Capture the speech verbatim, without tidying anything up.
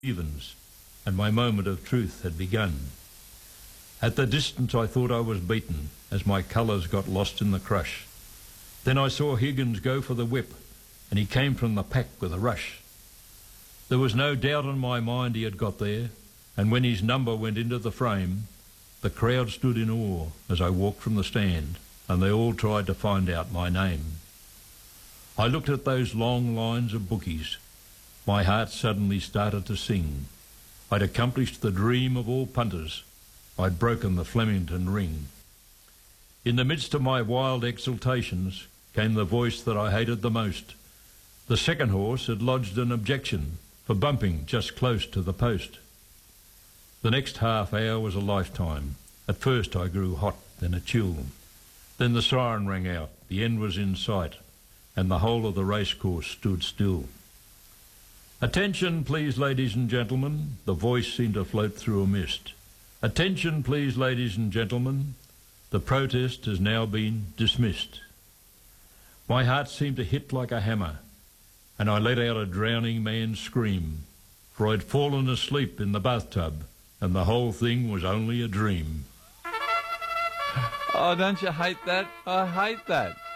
Evans, and my moment of truth had begun. At the distance I thought I was beaten as my colours got lost in the crush. Then I saw Higgins go for the whip, and he came from the pack with a rush. There was no doubt in my mind he had got there, and when his number went into the frame, the crowd stood in awe as I walked from the stand, and they all tried to find out my name. I looked at those long lines of bookies. My heart suddenly started to sing. I'd accomplished the dream of all punters. I'd broken the Flemington ring. In the midst of my wild exultations came the voice that I hated the most. The second horse had lodged an objection for bumping just close to the post. The next half hour was a lifetime. At first I grew hot, then a chill. Then the siren rang out, the end was in sight, and the whole of the racecourse stood still. Attention, please, ladies and gentlemen. The voice seemed to float through a mist. Attention, please, ladies and gentlemen. The protest has now been dismissed. My heart seemed to hit like a hammer, and I let out a drowning man's scream, for I'd fallen asleep in the bathtub, and the whole thing was only a dream. Oh, don't you hate that? I hate that.